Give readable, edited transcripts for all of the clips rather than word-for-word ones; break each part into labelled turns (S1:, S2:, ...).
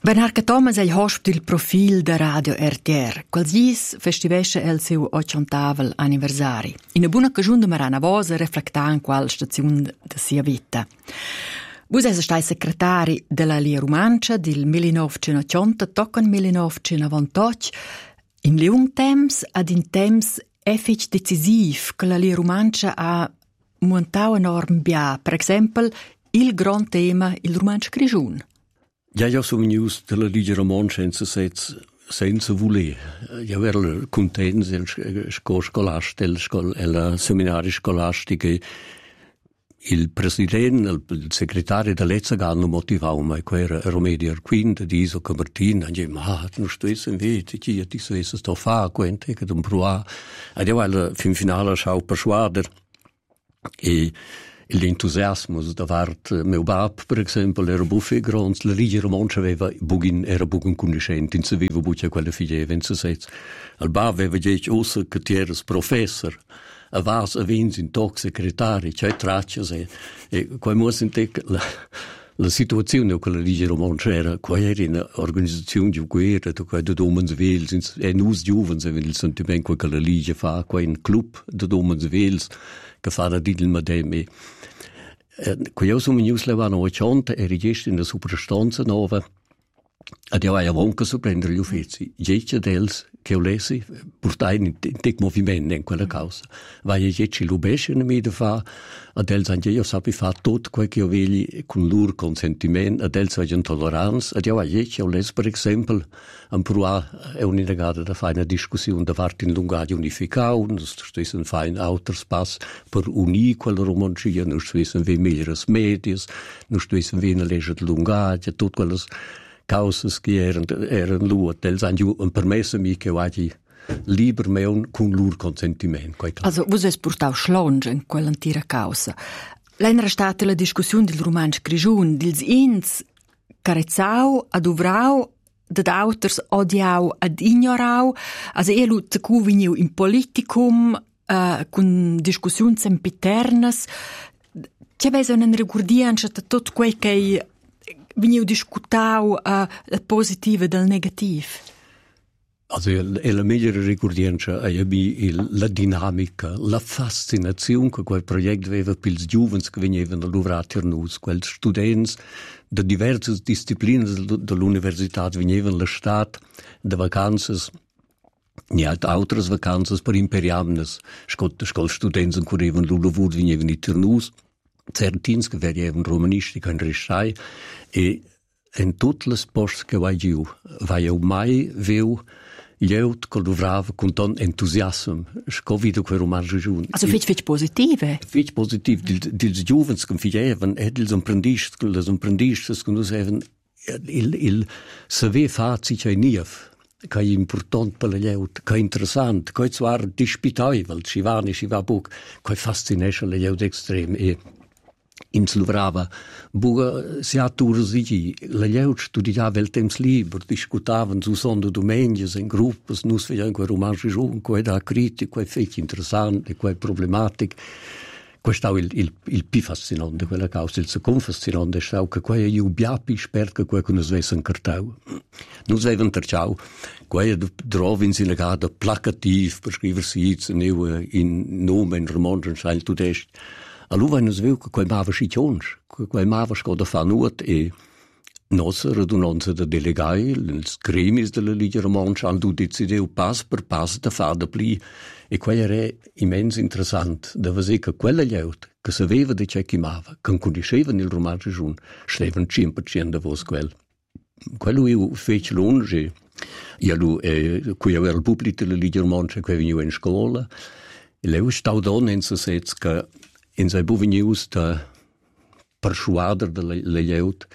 S1: Bernard Thomas è il host del profilo da Radio RTR. Qualsiasi festivesce è il suo 80° anniversario. In una buona occasione di Marana Vosa riflettare in quale stazione da sia vita. Voi siete stati segretari della Lia Romancia del 1980 tocca nel 1998 in leung temps ad in temps effic decisiv che la Lia Romancia ha montato enorm bia. Per esempio, il gran tema, il Romancia Grigiun.
S2: Ja, io sono venuto dalla Ligia Romancia senza voler. Io ero contento del scolastico, del seminario scolastico. Il presidente, il segretario dell'Ezzaga hanno motivato me, che era Romedio Arquin, di Iso Camartina, e dice, ma non stesso in vita, chi ti stesso sto a fare, quente, che non provare. E io alla fin finale ho persuadere, e l'entusiasmo da parte mio bab, per esempio, era buffo grande, la Ligia Romancia era buon conoscente, non sapeva buccia quella figlia, non si sa. Il bab aveva detto, ossa che ti eres professor, a vas a vins in toc secretari, cioè traccias, e qua mo sente la situazione con la Ligia Romancia era, qua era un'organizzazione di guerra, qua da Domens Wels, e noi giovani avevano il sentimento che la Ligia fa, qua in club da Domens Wels, che fa da Didel Mademe. Quando io sono venuto a 80 ero richiesto in una superstanza nuova, e io avevo anche a prendere gli uffizi. 10 dels che io lessi, portai in tec movimento in quella causa. Vai a 10 lubesci in me da fa, e dels anche io sapevo fare tutto quello che io voglio con loro consentimento, e dels avevo tolleranza, e io a 10 io lessi, per esempio, un prova è un'indagata da fare una discussione da parte in lungaggio unificato, non stesso un fare un altro spazio per unire quella romancia, non stesso un migliori media, non stesso una legge di lungaggio, tutte quelle causas che erano loro, dels hanno permesso me che vagi libero me con loro consentimento.
S1: Also, voi avete portato schlonge in quell'antica causa. L'era stata la discussione del Romancia Grigiun, dels ins carezzau, adovrau, dad auters odiau ad ignorau, also lut cu veniu in politicum, con discussioni sempiternas. C'è bisogno di un rigurdianza di tutto quel che veniu discutau il positivo e il negativo.
S2: Also, la migliore ricordienza è la dinamica, la fascinazione che quel progetto aveva per i giovani che venivano a lavorare a noi, quei studenti da diverse discipline dell'università venivano all'estate, da vacanze, e altre vacanze per imperiamnes, scol studenti che avevano lavoro venivano a noi, certins che venivano romanistici in Ristai, e in tutti i posti che vai giù, vai mai viu Leut che lavorava con tanto entusiasmo, scovido quel romanzo giù.
S1: Also fitch positive.
S2: Fitch positiv, dils giovani che facevano, e dils apprendistas che noi avevano, il saver farsi c'è nief, che è importante per la Leut, che è interessante, che è zwar disputevole, ci va poco, che è fascinante la Leut estrem, e in Slovrava, buga si ha turzi, la Leut studiava il temps libero, discutavano su sonde domenias in gruppi, nus vedevamo quel romanzo giù, quel da critico, quel fetch interessante, quel problematico. Questo è il più fascinante di quella causa. Il secondo fascinante è che quel è il più esperto che noi avevamo incartato. Noi avevamo interciato, quel trovi in sinagata placativ per scriversi in nome, in romanzo, in scheil tudest. Allora noi sapevamo che quel mava scicions, quel mava scoda fa nuot, e nostra radunanza da delegati, els gremis della Ligia Romancia, hanno deciso passo per passo da fare da pli. E quello era immens interessante, da vedere che quella Leut, che sapeva di ciò che mava, che conoscevano il romanzo giù, stevano 100% da voi quello. Quello io fece lunge, io ero il pubblico della Ligia Romancia che veniva in scuola, e lei stava da in se sets che in sei buvenius da persuadere della Leut,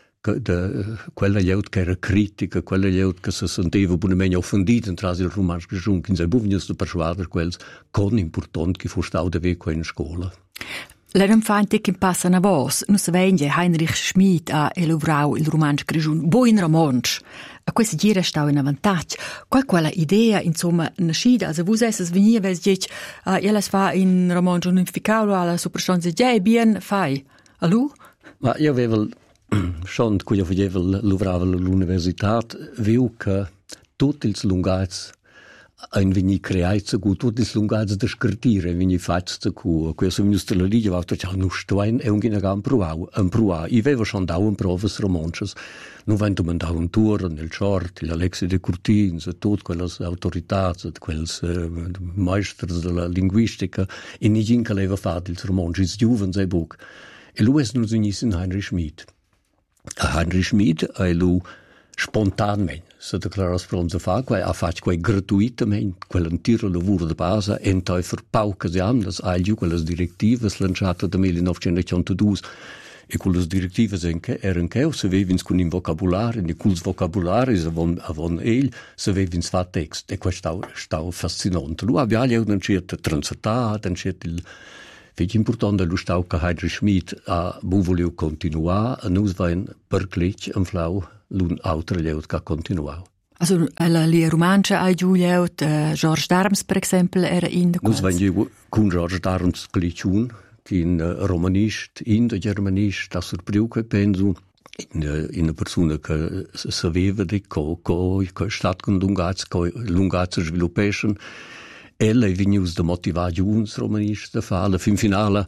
S2: quella Leut che era critica, quella Leut che si sentiva buonamente offendita in trasi il romanzo giù, in sei buvenius da persuadere quels con importante che fu stato da vecchio in scuola.
S1: L'erem fainte che passano a vos, non si vende Heinrich Schmid a elovrau il romanzo grigiun, bo in romanzo. A questo giro stau in vantaggio. Quella idea, insomma, nascida, also vous esses venia, ves dic, elles fa in romanzo unificato alla superstanza, ja, bien, fai. Allo?
S2: Ma io avevo schon quando lavorava all'università, viu che tutti i lungats ein vegni creaits gut tutti i lungats da scrittire vegni fats da cu questo ministro la liga va già no stein e un gina prova I avevo schon da un provas romances non vento mandare un tour nel short l'Alexis de Courtins tutte quelle autorità quelle meisters della linguistica e nigin che leva fatto il romances juven sei book e lui è non in Heinrich Schmid Heinrich Schmid e lui spontanamente se declara spronza fa quei ha fatto quei gratuitamente quell'intero lavoro di base e poi per paucas anni agli quelle direttive lanciate da 1982 e quelle direttive erano che se avevano con un vocabolario e quels vocabolaris avevano se avevano fatto text e questo stava fascinante lui aveva una certa transità una certa Fece importante lo stau che Heinrich Schmid a volevo continuare e noi vain per clic en flau l'un altre leut che continuava.
S1: Also la romancia a Giuliaut George Darms per esempio era in de
S2: Noi vain con George Darms cliciun che in romanist in de germanist da surpriuque penso in una persona che sapeva di che stat con lungazza sviluppation ella è venuta da motivazione romanista fa fin finale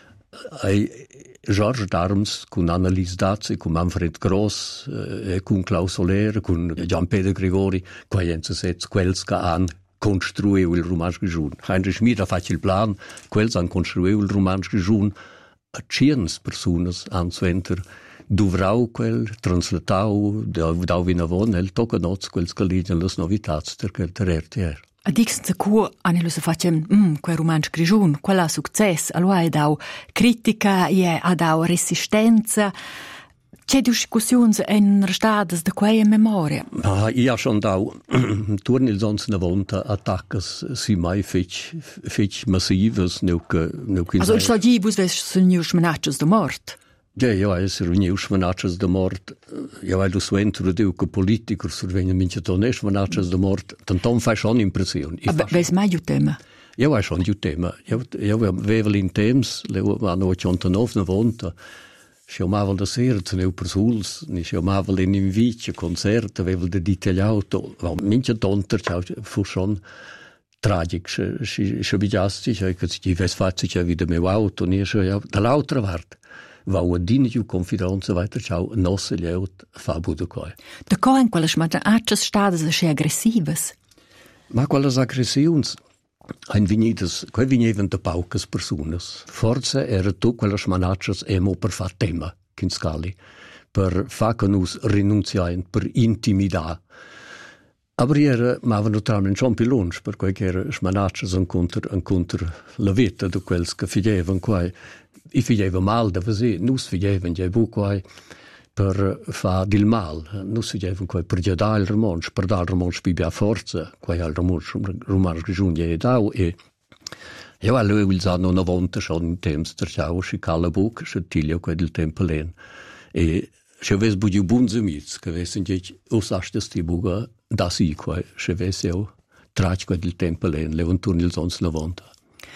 S2: George Darms con Annelies Datze con Manfred Gross e con Klaus Soler con Gian Peter Gregori quaenza sets quels che han construiu il romansch geschiun Heinrich Schmid ha fatto il plan quels han construiu il romansch geschiun a ciens personas han sventer dovrau quel translatau da vinavon el tocanots quels che ligen las novitats der RTR.
S1: A dixen se cu anelo se facem quel romansch grigiun, quella success, allora è dau critica e ha dau resistenza. C'è discussioni in restadas de quella memoria?
S2: Io schon dau turn il sons na volta attaccas si mai fech massives
S1: Also so di bus ves sunius menachas de mort.
S2: Ja, esser unius menachas de mort. Ja, weil du so introduce che politiker survengono mince tonesh menachas de mort, tantom fai schon impressione.
S1: Aber ves mai il tema?
S2: Ja, vai schon il tema. Ja, avevo in temps, le hanno 89 na volta. Chiamavano da sera, tenevo per suls, ne chiamavano in invito, concerti, avevo da ditagliato, mince tonter, fu schon tragic, se bigiasti, che si ves facci che vide meu auto, ne dall'altra parte. Va a dine giù confidenza weiter ciao nosse leut fa budo coi.
S1: De coen quelle schmatachas stades sche aggressives.
S2: Ma quelles aggressiuns ein venidas, quei venevan de paucas personas. Forza era tu quelles schmatachas emo per fa tema, kin scali, per fa canus rinunciain, per intimidar. Aber era mava naturalmente schon pilons, per quei che era schmatachas encontr la vita de quels che figevan quai. I figeva mal da così, nus figevan già buquai per fa del mal, nus figevan quai per già il romansch, per dal romansch bibia forza, quai al romansch giunge e dau e io allo il sanno una volta schon in temps der ciao si cala buc, si tiglio quai del tempelen e se ves budi bunze mitz, che vesen già usaste sti buga da si quai, se ves io trac quai del tempelen, levanturn il sons la volta.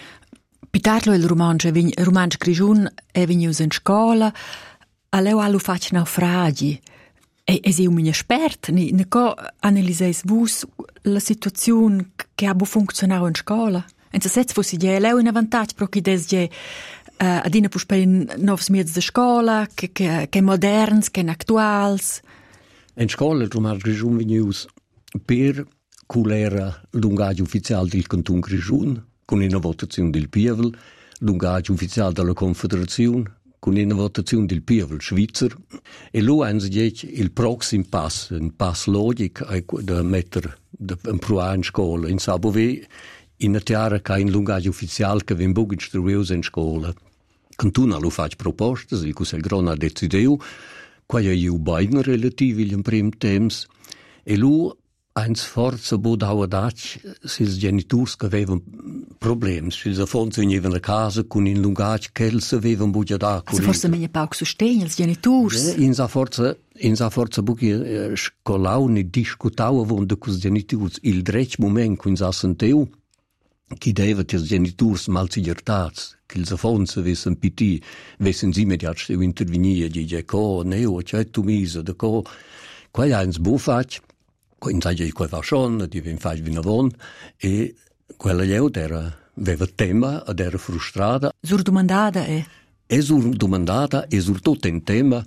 S1: Pitarlo il romansch grigiun è venius in scola, a leu allo fac naufragi. E si un espert, ne co analiseis vus la situazione che ha funzionau in scola. En se setz fossi je leu in avantage pro chi des je adina pus per novs miez de scola, che moderns, che actuals.
S2: In scola il romansch grigiun venius per culera lungaggio ufficiale del canton grigiun, con una votazione del Pievel, lungaggio ufficiale della Confederazione, con una votazione del Pievel Svizzero, e lo hanno detto il prossimo passo, un passo logico, da mettere un provare in scuola, in Sabove, in una terra che è un lungaggio ufficiale che viene poco istruito in scuola. Cantuna lo fa proposte, il Consiglio Grone ha deciso, qua io beiden relativi in primo tempo, e lo eins forza bodau dac sis geniturs che avevano problemi, sis affonso venivano a casa con in lungac che els avevano bugia da.
S1: Also forse meglio pauc sostegno els geniturs.
S2: In sa forza bugia scolau ne discutau avon de cus geniturs il drech moment cun sa senteu chi deve tis genitors mal sigertats, che ils affons avessan piti, avessan immediat steu intervenir, dice, co, neo, c'è tu misa, da co, quai eins bo fac, in sai quai va schon, di ven fac vinavon, e quella lleut aveva tema, ed era frustrata.
S1: Sur domandada
S2: E sur domandata, e sur tot in tema,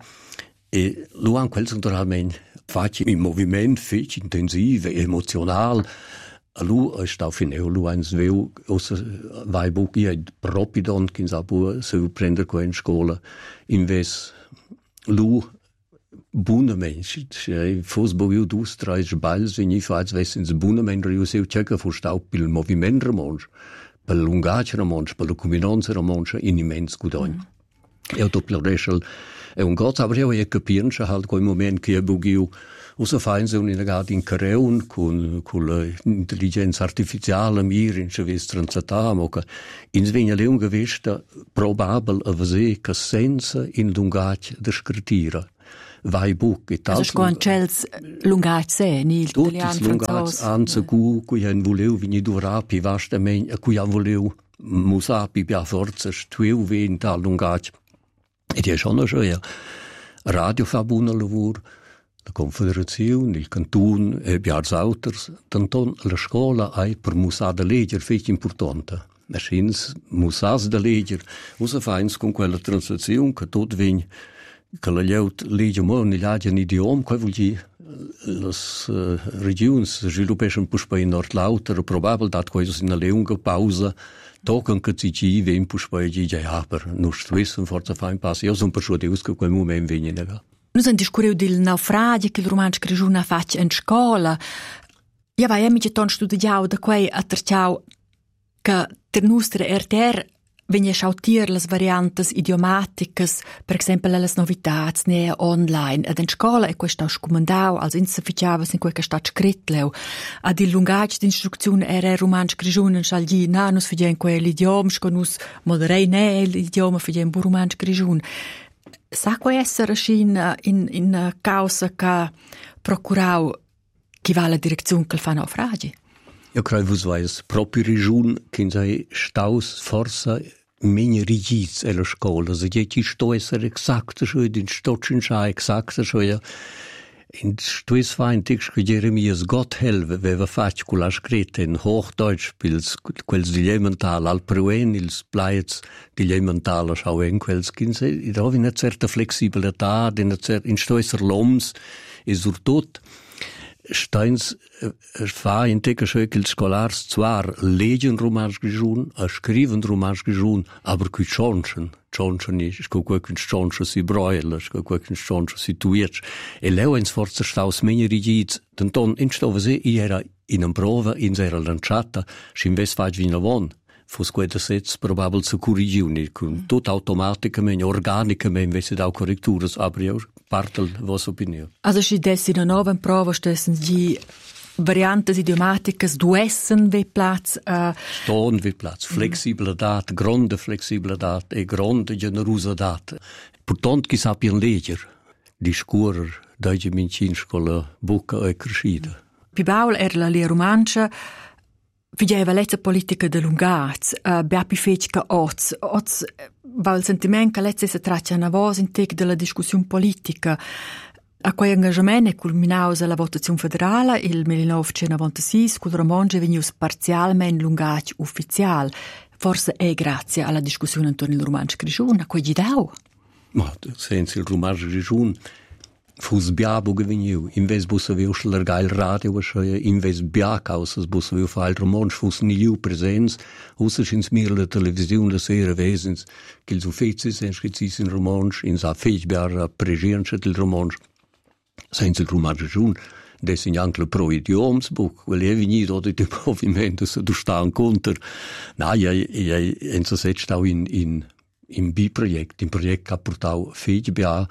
S2: e lo han quel naturalmente fac in moviment fich intensiv, emozional. Lu stau fineu, lu ans veu, ossa vai buc ia propidon, kin sa bu se prender qua in scola, inves lu buna mensch, fos bo iu dus, trai sbals, vegni faz vessens buna mensch, iu seu ceca fu stau pil moviment ramonsch, pel lungac ramonsch, pel combinanza ramonsch, in immens gudogn. Eu tot plaureschel, e un goz, aber eu capiren, scha halt coi moment che e bugiu, usa fain se un'inagad in careun, con l'intelligenza artificiale mir in ceves transatam, oca in svegna leun gevesta probabel a vese che senza in lungac de scrittira. Vai buc e tal.
S1: Also scoan cels lungac se, ni l'italian
S2: franzos. Anza cui han voleu vini durapi vastamente, cui han voleu musapi pia forza stueu ven tal lungac. Ed è schon ja. Radio fa buona lavur, la Confederazione, il Canton e biars auters, tanton la scola hai per musa da leger fech importante. Machins musas da leger, usa fains con quella transazione che tot vegn che la lleut leger mo ni lagia un idiom, quai vulgi las regions sviluppescan puspa in Nordlauter, probabel dat quais in a leunga pausa, tocan che ci ven puspa gi ja per nu stwissen forza fain pass. Io son per scho deus che quel moment venga.
S1: Nus han discurriu dil naufragio che il romansch Grischun ha fatto in scola. Ja vai amici ton studiau da quei atterciau che der nostra RTR vegna schautir las variantes idiomaticas, per esempio las novitats ne online. Ed in scola e questa scomandau als insufficiavas in quel che stat scritleu. Ad il lungaggio d'instruzione era romansch Grischun in schalgi, na, nus fidien quell'idiom, sconus moderei ne l'idioma fidien bu romansch Grischun. Sa quai essere in causa che procurau chi va la direzione che fa naufragi?
S2: Io credo vos vais proprio region che sei staus forza meno rigids alla scuola, se ti sto essere exakt so in stotchen scha exakt so ja. In stuis fein tix che Jeremias Gott helve veva fatg cula scritta in Hochdeutsch pils quels dilemental al pruen ils plaiets dilemental schau en quels kinse i da una certa flexibilità in stoiser loms e surtot Steins fa in tecca schökel scolars zwar legen romansch Grischun, a skriven romansch Grischun, aber qui chonchen ist co qualcun chonchen si broiler, co qualcun chonchen si tuiec. E leu ins forza staus meni rigids, denton in stovese I era in un prova in sera lanciata, s'inves faig vina von. Fos quella sets probabel zu corrigiuni, con tot automaticamente, organicamente, invece da corretturas, aber io partel vos opinion.
S1: Also si dessi una nova prova, stessen gi variantes idiomaticas duessen ve plats?
S2: Ston ve plats, flexibilitat, grande flexibilitat e grande generositat. Portant chi sapien leger, discurer, daige mincin scola buca e crescida.
S1: Pibaul era la lia romancia, Fideva lezza politica de lungaz, beapi fecca oz, va il sentiment che lezza se traccia una voce in tec della discussione politica. A quei engagement è culminaus la votazione federale il 1996, col romanzo venius parzialmente lungac ufficial. Forse è grazie alla discussione intorno al romanzo Grischun, a quei gidau?
S2: Ma senza il romanzo Grischun, fus biabo geveniu, inves bus aveu schlargai il radio, inves biacausas bus aveu fa il romansch, fus niliu presens, usas ins mir la televisione la sera vesens, che ils ufficis inscrizis in romansch, ins a feix biara pregiancet il romansch, senza il romansch giun, desin anche le pro idioms buc, quel è venuto di movimento se du sta in conter. Na, enso set stau in biprojekt, in projekt che ha portau feix biara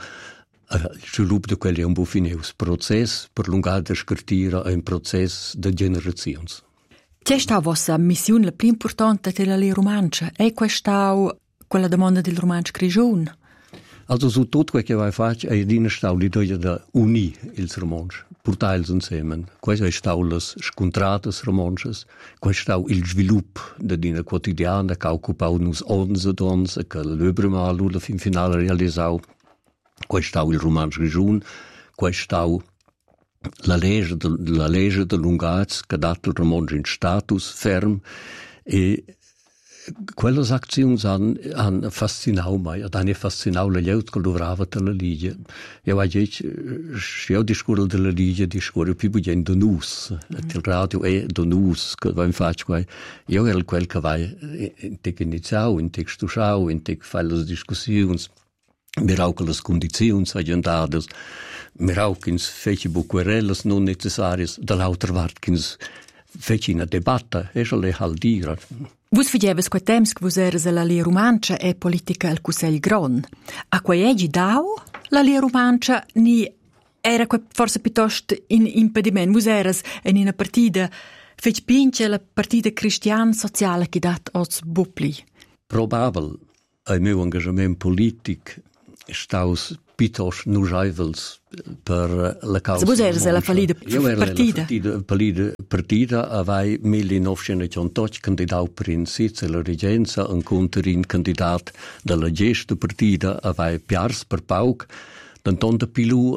S2: svilup de quelli un bufineus process per lungar de scrittira un process de generazions.
S1: C'è sta vostra missione la più importante della romancia? È questa quella domanda del romanzo Grischun?
S2: Also su tutto quel che vai faccio è di stau l'idea da uni ils romanci, portarli insieme. Questo è stau le scontrates romances, questo stau il sviluppo della quotidiana che occupa uns 11 dons, che l'Öbrema la fin finale realizzau. Questo stau il romanzo grigiun, questo stau la legge de Lungaz, che dà il romanzo in status ferm, e quelle azioni hanno fascinato me, hanno fascinato le gente che lavorava della Ligia. Io ho detto, se io discorro della Ligia, discorro più bene da noi. Il radio è da noi, che va in faccia. Io ero quel che va in te iniziare, in te studiare, in te fare le discussioni, mirau che le condizioni aggiuntate, mirau che fece querelle non necessarie, dall'altra parte che fece una debatta, e se le hal dire.
S1: Vus fageves quei temps che vus eres la lia romancia e politica al Cusel Gron. A quei egi dau la lia romancia ni era forse piuttosto in impediment. Vus eres in una partida fece pince la partida cristiana sociale che dat os bupli.
S2: Probabil il mio engagement politic staus piuttosto nujaivels per la causa.
S1: Vus eres la fallida partida?
S2: Io ero la partida avai 1988 candidato per in Sizia la regenza, un conterin candidat della gesta partida avai piars per pauc, d'antonda pilu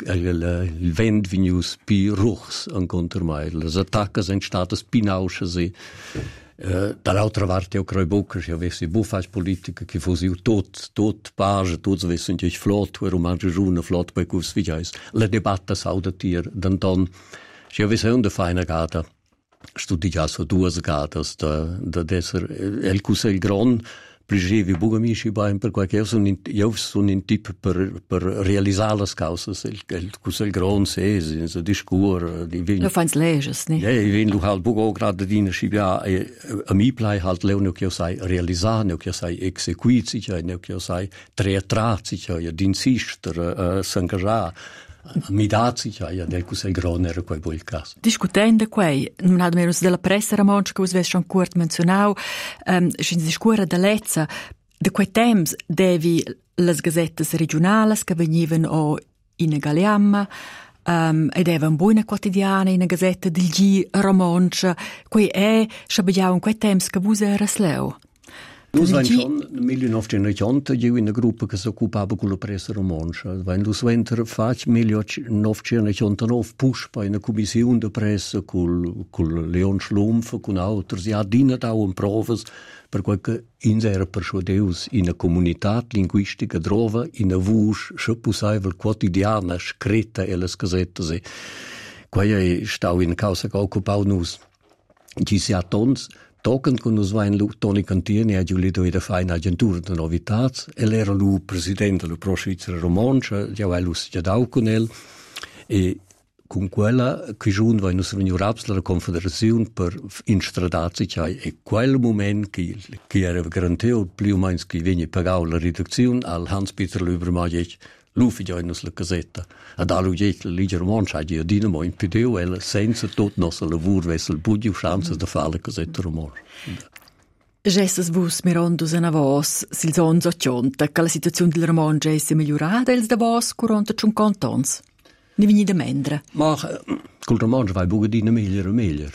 S2: il vent vinius pi ruchs un conter mai. Le attacche sono state spinausche. Dall'altra parte, io credo che se avessi buffage politica che fosse tot page, tots avessero natürlich flott, o romanzo giorno flott bei curs vigiais. La debatta saudatir, d'anton, se avessi una feina gata, studiato 2 gatas da desser, el Cusel Gron, prigevi bugamici bain per qualche io sono in tipo per realizzare le cause il Cusel Gron se discur di vin
S1: lo fans leges ni
S2: i vin lu halt bugo grad di scibia a mi play halt leono che sai realizzare che sai eseguici che sai teatraci che din sister s'engagare mi dazzi ja del Cusel Gron era quel bel caso.
S1: Discutendo quei, non ha meno della pressa romanza che us schon curt menzionau, sin discura da lezza, de quei temps devi las gazettes regionales che venivano o in Galiamma, ed era una buona quotidiana in gazzetta del G romanza, quei è schabiau in quei temps che vus era sleu.
S2: Nus vain schon 1980 io in una gruppa che si occupava con la pressa romancia. Vain lus venter fac 1989 push per una commissione di pressa con Leon Schlumpf, con altri, ja dina da un provas per quel che in era persuadeus in una comunità linguistica trova in una voce che possibile quotidiana scritta e le casette. Quai è stau in causa che occupau nus. Ci si attons Token con nos vain Toni Cantieni a giulito ida faina agentura de novitats, era lu presidente del Pro-Svizzer Romancha, ja vai lus giadau con el, e con quella che giun vai nus venurabs la Confederazione per instradarsi, e quel moment che era garanteo più meins che venne pagau la redazione al Hans-Peter Löbermaier, Lufi già in la casetta. Ad allo la Ligia Romancia di Dinamo impedeu ella senza tot nostro lavoro verso il budio chance da fare la casetta Romancia.
S1: Gessas vus mirondus a vos, sil ons 80, che la situazione del Romancia è migliorata els da vos 40-50 ans. Ne vini da mendra.
S2: Ma col Romancia vai bugadina meglio.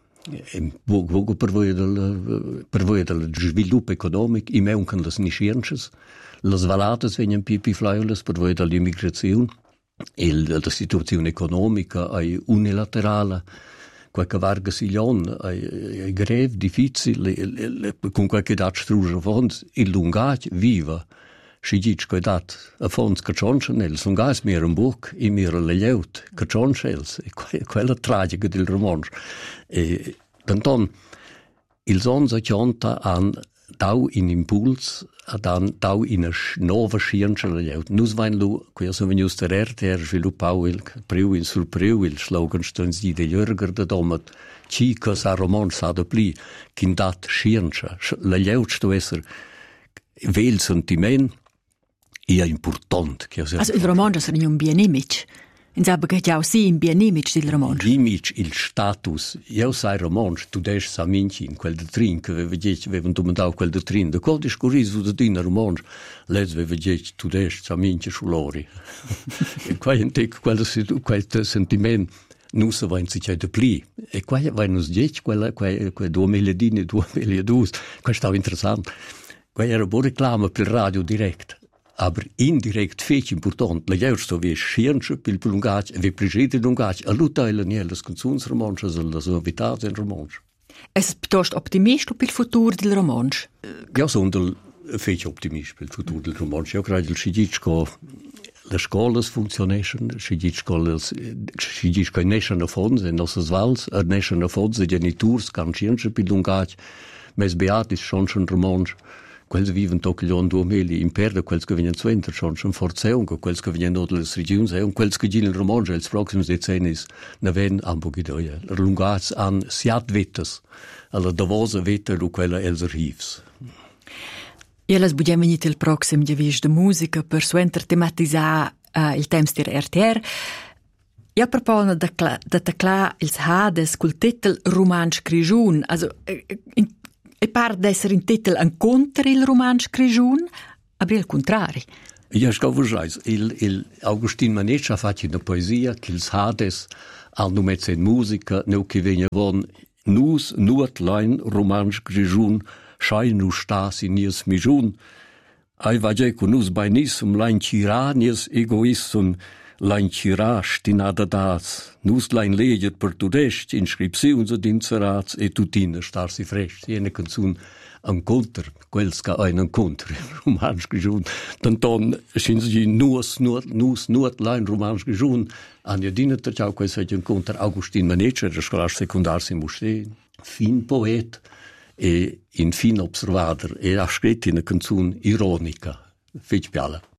S2: Vogo per voi del sviluppo economico, i meuncan las nisciences, las valatas vengono più flaules per voi dall'immigrazione e la situazione economica è unilaterale. Qualche varga siglion è greve, difficile, con qualche dat struge fons, il lungac viva. Si dice che dat a fons che cionchanel, son gas mir un buc, e mir le leut, che cionchels, quella tragica del romanzo. E danton, ils ons a cionta han dau in impuls, dan dau in a nova scienza le leut. Nus vain lu, quia so venius der RTR sviluppau il priu in sul priu il slogan stons di de jörger de domat, ci che sa romanzo ha de pli, kin dat scienza. Le leut sto esser vel sentiment, è importante.
S1: Also il romanzo è un bien image. Insomma, che già sì in bienimic del romanzo.
S2: L'image, il status. Io sai romanzo, tu devi saminci in quel de trin, che avevano domandato quel de trin. Da qual discorso da din romanzo, les aveva detto, tu devi saminci sull'ori. E qua in te, quel sentimento, non si va in sich de pli. E qua vai nos detto, quel 2010, 2012, questo è interessante. Qua era buona reclama per radio direct. Aber indirekt fece important, la jausto vi scienze pil lungac, vi pregite lungac, a luta il niel des consumsromances, la novitate in romanche.
S1: Es piuttosto optimista pil futuro del romanzo?
S2: Ja, sono del fece optimista pil futuro del romanche. Io credo che le scuole funzionano, che nescano fonds in nostre vals, nescano fonds di genitors, can scienze pil lungac, mes beatis schon romanche. Quels viven toccglion 2000 in perda, quels che vengono suenter schon forzeung, quels che vengono dalle regioni, quels che gin il romanzo, els proxims decennis, ne ven ambo gidoia. Lungats an siat vettes, alla davosa vetta lu quella els archivs.
S1: E las budem venit il proxim giavis de musica per suenter tematizzar il temps der RTR. Ja propone da taclar ils hades col titel Romansch Grigiun, also e par d'essere in titel incontra il romanzo Grigiun, aber il contrario.
S2: Ja, scavo jais, il Augustin Maneccia faccia una poesia che ils hades al numezza in musica, neu che vegna von nus nuotlein romanzo Grigiun, schei nu stas in nies mijun, ai vagie con nus bei nisum lein tiranies egoistum, lein tira stinada das, nus lein leget per tudest, inscripziuns ad inserats e tutina starsi fresh, jene canzun inconter, quels ca ein inconter, romansch Grigiun, tanton schins gi nus nuot lein romansch Grigiun, an jedina terciau quels fece inconter Augustin Maneccia, der scolas secundars in Musté, fin poet e in fin observader, e ha scritto in una canzun ironica, fece piala.